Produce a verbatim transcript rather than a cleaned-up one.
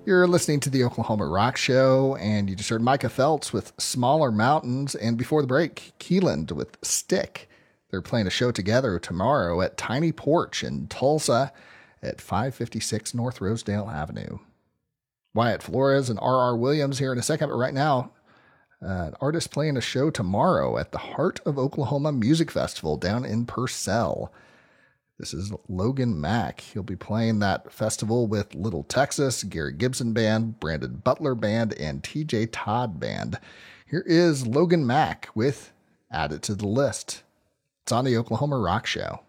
You're listening to the Oklahoma Rock Show, and you just heard Micah Phelps with Smaller Mountains, and before the break, Keeland with Stick. They're playing a show together tomorrow at Tiny Porch in Tulsa at five fifty-six North Rosedale Avenue. Wyatt Flores and R R. Williams here in a second, but right now, uh, an artist playing a show tomorrow at the Heart of Oklahoma Music Festival down in Purcell. This is Logan Mack. He'll be playing that festival with Little Texas, Gary Gibson Band, Brandon Butler Band, and T J Todd Band. Here is Logan Mack with Add It to the List. It's on the Oklahoma Rock Show.